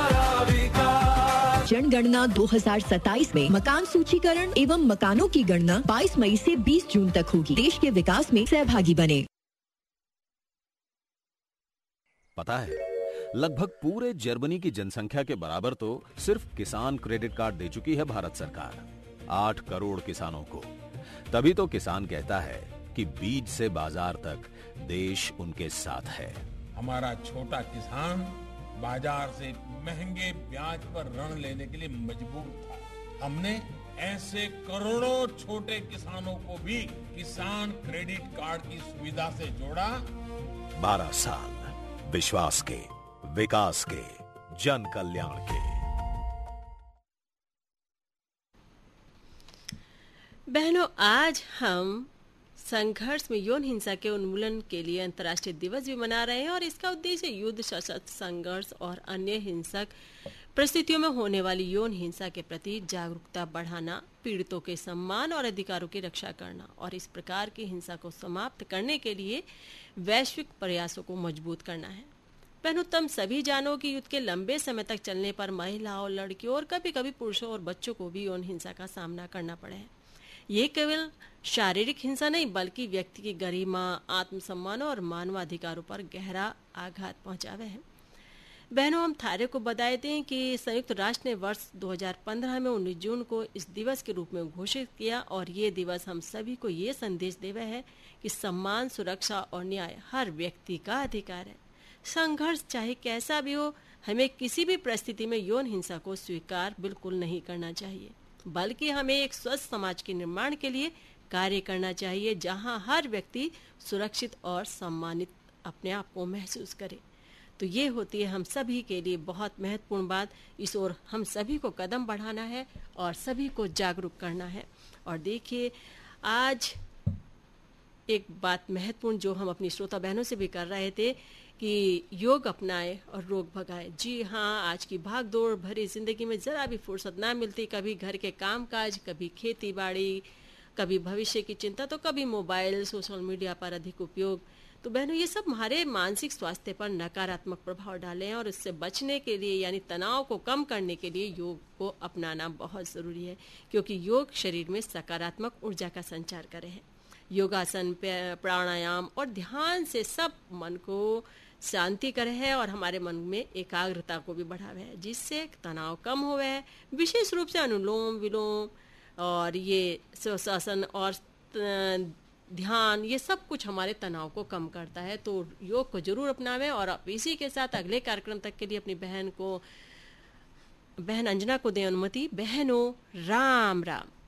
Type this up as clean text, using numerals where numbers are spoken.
हमारा विकास। जनगणना 2027 में मकान सूचीकरण एवं मकानों की गणना 22 मई से 20 जून तक होगी। देश के विकास में सहभागी बने। पता है, लगभग पूरे जर्मनी की जनसंख्या के बराबर तो सिर्फ किसान क्रेडिट कार्ड दे चुकी है भारत सरकार, 8 करोड़ किसानों को। तभी तो किसान कहता है कि बीज से बाजार तक देश उनके साथ है। हमारा छोटा किसान बाजार से महंगे ब्याज पर ऋण लेने के लिए मजबूर था। हमने ऐसे करोड़ों छोटे किसानों को भी किसान क्रेडिट कार्ड की सुविधा से जोड़ा। 12 साल विश्वास के, विकास के, जन कल्याण के। बहनों, आज हम संघर्ष में यौन हिंसा के उन्मूलन के लिए अंतर्राष्ट्रीय दिवस भी मना रहे हैं और इसका उद्देश्य युद्ध, सशस्त्र संघर्ष और अन्य हिंसक परिस्थितियों में होने वाली यौन हिंसा के प्रति जागरूकता बढ़ाना, पीड़ितों के सम्मान और अधिकारों की रक्षा करना और इस प्रकार की हिंसा को समाप्त करने के लिए वैश्विक प्रयासों को मजबूत करना है। बहनों, तुम सभी जानो कि युद्ध के लंबे समय तक चलने पर महिलाओं, लड़कियों और कभी कभी पुरुषों और बच्चों को भी यौन हिंसा का सामना करना पड़ा है। ये केवल शारीरिक हिंसा नहीं बल्कि व्यक्ति की गरिमा, आत्मसम्मान और मानवाधिकारों पर गहरा आघात पहुंचावे है। बहनों, हम थारे को बताए थे कि संयुक्त राष्ट्र ने वर्ष 2015 में 19 जून को इस दिवस के रूप में घोषित किया और ये दिवस हम सभी को ये संदेश देवे है कि सम्मान, सुरक्षा और न्याय हर व्यक्ति का अधिकार है। संघर्ष चाहे कैसा भी हो, हमें किसी भी परिस्थिति में यौन हिंसा को स्वीकार बिल्कुल नहीं करना चाहिए, बल्कि हमें एक स्वस्थ समाज के निर्माण के लिए कार्य करना चाहिए जहां हर व्यक्ति सुरक्षित और सम्मानित अपने आप को महसूस करे। तो ये होती है हम सभी के लिए बहुत महत्वपूर्ण बात। इस ओर हम सभी को कदम बढ़ाना है और सभी को जागरूक करना है। और देखिए, आज एक बात महत्वपूर्ण जो हम अपनी श्रोता बहनों से भी कर रहे थे कि योग अपनाए और रोग भगाए। जी हाँ, आज की भाग दौड़ भरी जिंदगी में जरा भी फुर्सत ना मिलती, कभी घर के काम काज, कभी खेती बाड़ी, कभी भविष्य की चिंता, तो कभी मोबाइल, सोशल मीडिया पर अधिक उपयोग। तो बहनों, ये सब हमारे मानसिक स्वास्थ्य पर नकारात्मक प्रभाव डाले हैं और इससे बचने के लिए यानी तनाव को कम करने के लिए योग को अपनाना बहुत जरूरी है, क्योंकि योग शरीर में सकारात्मक ऊर्जा का संचार करे है। योगासन, प्राणायाम और ध्यान से सब मन को शांति करे है और हमारे मन में एकाग्रता को भी बढ़ावे है, जिससे तनाव कम होवे है। विशेष रूप से अनुलोम विलोम और ये श्वासन और ध्यान, ये सब कुछ हमारे तनाव को कम करता है। तो योग को जरूर अपनावें। और आप इसी के साथ अगले कार्यक्रम तक के लिए अपनी बहन अंजना को दें अनुमति। बहनों, राम राम।